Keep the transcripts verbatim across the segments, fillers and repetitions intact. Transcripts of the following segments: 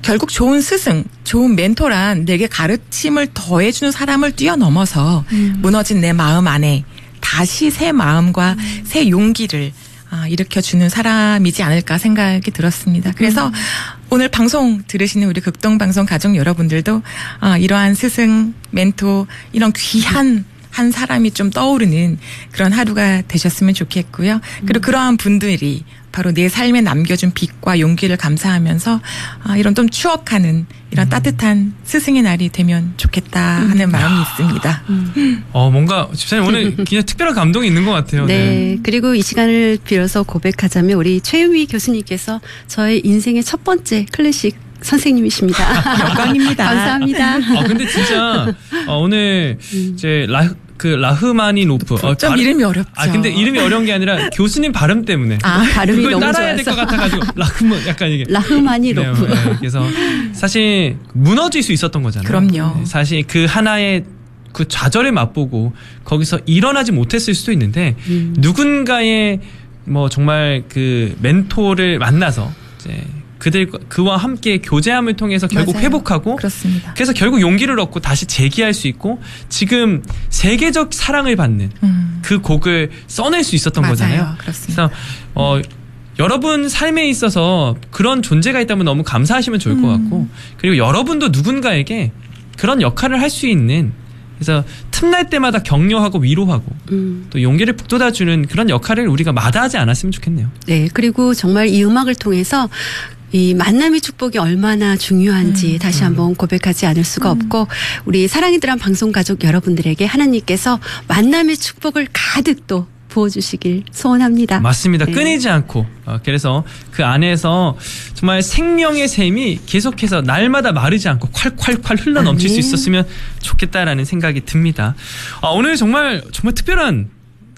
결국 좋은 스승, 좋은 멘토란 내게 가르침을 더해주는 사람을 뛰어넘어서 음. 무너진 내 마음 안에 다시 새 마음과 음. 새 용기를 아, 일으켜주는 사람이지 않을까 생각이 들었습니다. 그래서 음. 오늘 방송 들으시는 우리 극동방송 가족 여러분들도 아, 이러한 스승, 멘토 이런 귀한 한 사람이 좀 떠오르는 그런 하루가 되셨으면 좋겠고요. 그리고 음. 그러한 분들이 바로 내 삶에 남겨준 빛과 용기를 감사하면서 아, 이런 좀 추억하는 이런 음. 따뜻한 스승의 날이 되면 좋겠다 하는 음. 마음이 있습니다. 음. 어 뭔가 집사님 오늘 그냥 특별한 감동이 있는 것 같아요. 네. 네. 그리고 이 시간을 빌어서 고백하자면 우리 최유미 교수님께서 저의 인생의 첫 번째 클래식 선생님이십니다. 영광입니다. 감사합니다. 아 근데 진짜 어, 오늘 음. 이제 라 그 라흐마니노프 어, 좀 발음, 이름이 어렵죠. 아 근데 이름이 어려운 게 아니라 교수님 발음 때문에 아 발음이 그걸 너무 따라야 될 것 같아가지고 라흐마 약간 이게 라흐마니노프. 네, 네. 그래서 사실 무너질 수 있었던 거잖아요. 그럼요. 네, 사실 그 하나의 그 좌절을 맛보고 거기서 일어나지 못했을 수도 있는데 음. 누군가의 뭐 정말 그 멘토를 만나서 이제 그들 그와 함께 교제함을 통해서 결국 맞아요. 회복하고 그렇습니다. 그래서 결국 용기를 얻고 다시 재기할 수 있고 지금 세계적 사랑을 받는 음. 그 곡을 써낼 수 있었던 맞아요. 거잖아요. 그렇습니다. 그래서 어, 음. 여러분 삶에 있어서 그런 존재가 있다면 너무 감사하시면 좋을 음. 것 같고 그리고 여러분도 누군가에게 그런 역할을 할 수 있는 그래서 틈날 때마다 격려하고 위로하고 음. 또 용기를 북돋아주는 그런 역할을 우리가 마다하지 않았으면 좋겠네요. 네. 그리고 정말 이 음악을 통해서 이 만남의 축복이 얼마나 중요한지 음, 다시 한번 고백하지 않을 수가 음. 없고 우리 사랑이 들한 방송 가족 여러분들에게 하나님께서 만남의 축복을 가득 또 부어주시길 소원합니다. 맞습니다. 네. 끊이지 않고 어, 그래서 그 안에서 정말 생명의 샘이 계속해서 날마다 마르지 않고 콸콸콸 흘러넘칠 수 있었으면 좋겠다라는 생각이 듭니다. 아, 오늘 정말 정말 특별한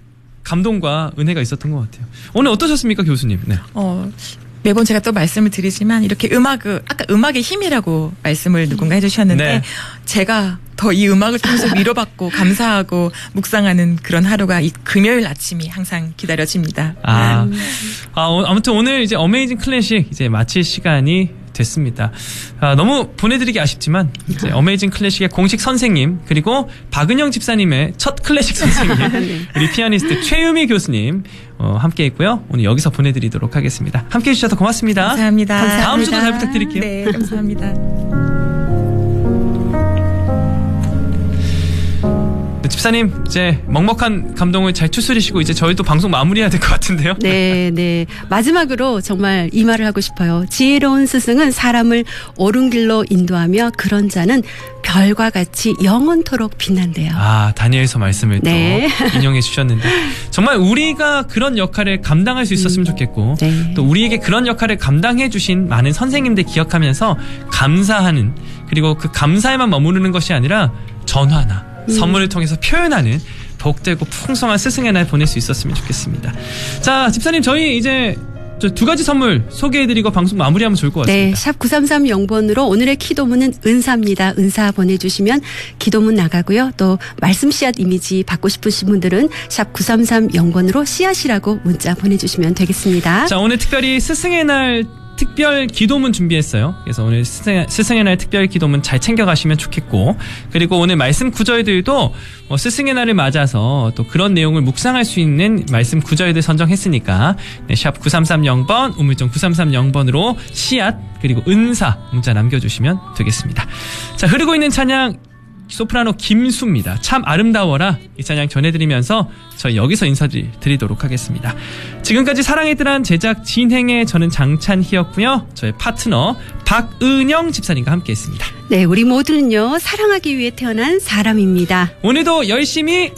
감동과 은혜가 있었던 것 같아요. 오늘 어떠셨습니까, 교수님? 네. 어. 매번 제가 또 말씀을 드리지만 이렇게 음악을 아까 음악의 힘이라고 말씀을 누군가 해주셨는데 네. 제가 더 이 음악을 통해서 위로받고 감사하고 묵상하는 그런 하루가 이 금요일 아침이 항상 기다려집니다. 아, 아 아무튼 오늘 이제 어메이징 클래식 이제 마칠 시간이 됐습니다. 아, 너무 보내드리기 아쉽지만 이제 어메이징 클래식의 공식 선생님 그리고 박은영 집사님의 첫 클래식 선생님 우리 피아니스트 최유미 교수님 어, 함께 했고요. 오늘 여기서 보내드리도록 하겠습니다. 함께 해주셔서 고맙습니다. 감사합니다. 감사합니다. 다음 주도 잘 부탁드릴게요. 네, 감사합니다. 집사님 이제 먹먹한 감동을 잘 추스리시고 이제 저희도 방송 마무리해야 될 것 같은데요. 네, 네. 마지막으로 정말 이 말을 하고 싶어요. 지혜로운 스승은 사람을 옳은 길로 인도하며 그런 자는 별과 같이 영원토록 빛난대요. 아, 다니엘서 말씀을 네. 또 인용해 주셨는데 정말 우리가 그런 역할을 감당할 수 있었으면 좋겠고 네. 또 우리에게 그런 역할을 감당해 주신 많은 선생님들 기억하면서 감사하는 그리고 그 감사에만 머무르는 것이 아니라 전화나 음. 선물을 통해서 표현하는 복되고 풍성한 스승의 날 보낼 수 있었으면 좋겠습니다. 자, 집사님 저희 이제 저 두 가지 선물 소개해드리고 방송 마무리하면 좋을 것 같습니다. 네, 샵 구삼삼영 번으로 오늘의 기도문은 은사입니다. 은사 보내주시면 기도문 나가고요. 또 말씀 씨앗 이미지 받고 싶으신 분들은 샵 구삼삼영 번으로 씨앗이라고 문자 보내주시면 되겠습니다. 자, 오늘 특별히 스승의 날 특별 기도문 준비했어요. 그래서 오늘 스승의, 스승의 날 특별 기도문 잘 챙겨가시면 좋겠고 그리고 오늘 말씀 구절들도 뭐 스승의 날을 맞아서 또 그런 내용을 묵상할 수 있는 말씀 구절들 선정했으니까 네, 샵 구삼삼영 번 우물정 구삼삼영 번으로 씨앗 그리고 은사 문자 남겨주시면 되겠습니다. 자, 흐르고 있는 찬양 소프라노 김수입니다. 참 아름다워라 이 찬양 전해드리면서 저희 여기서 인사드리도록 하겠습니다. 지금까지 사랑의 뜰한 제작 진행의 저는 장찬희였고요. 저의 파트너 박은영 집사님과 함께했습니다. 네, 우리 모두는요 사랑하기 위해 태어난 사람입니다. 오늘도 열심히